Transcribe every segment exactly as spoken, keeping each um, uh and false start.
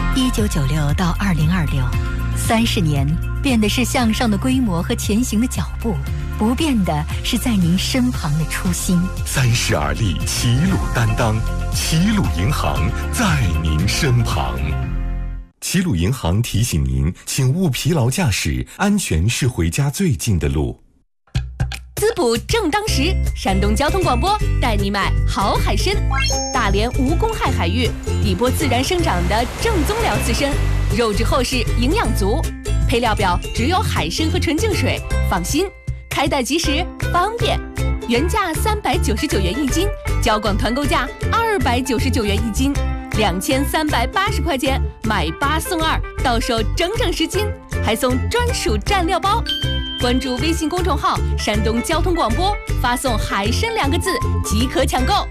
一九九六到二零二六，三十年，变的是向上的规模和前行的脚步，不变的是在您身旁的初心。 三十而立，齐鲁担当，齐鲁银行在您身旁。齐鲁银行提醒您，请勿疲劳驾驶，安全是回家最近的路。 滋补正当时，山东交通广播带你买好海参，大连无公害海域，底波自然生长的正宗辽刺参，肉质厚实，营养足。配料表只有海参和纯净水，放心，开袋即时，方便。原价三百九十九元一斤，交广团购价二百九十九元一斤，两千三百八十块钱买八送二，到手整整十斤，还送专属蘸料包。关注微信公众号“山东交通广播”，发送“海参”两个字即可抢购。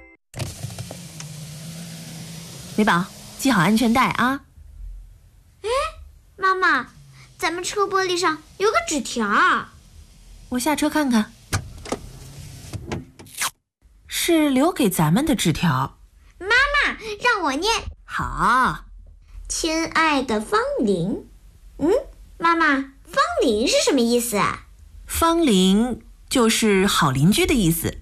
美宝，系好安全带啊！ 哎，妈妈，咱们车玻璃上有个纸条， 我下车看看。是留给咱们的纸条。 妈妈，让我念。 好。 亲爱的方玲，嗯，妈妈。方邻是什么意思啊？ 方邻就是好邻居的意思。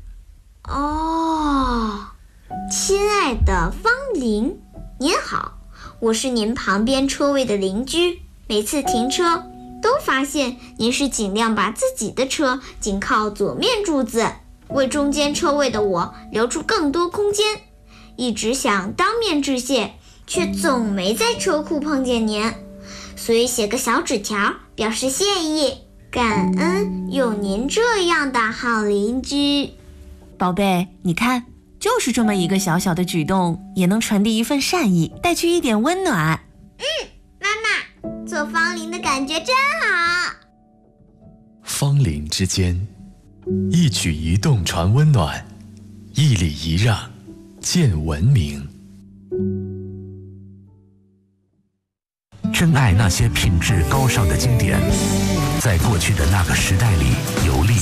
哦，亲爱的方邻，您好，我是您旁边车位的邻居，每次停车都发现您是尽量把自己的车紧靠左面柱子，为中间车位的我留出更多空间，一直想当面致谢，却总没在车库碰见您，所以写个小纸条表示谢意，感恩有您这样的好邻居。 宝贝，你看，就是这么一个小小的举动，也能传递一份善意，带去一点温暖。 嗯，妈妈，做方邻的感觉真好。 方邻之间，一举一动传温暖，一礼一让见文明。 珍爱那些品质高尚的经典，在过去的那个时代里游历。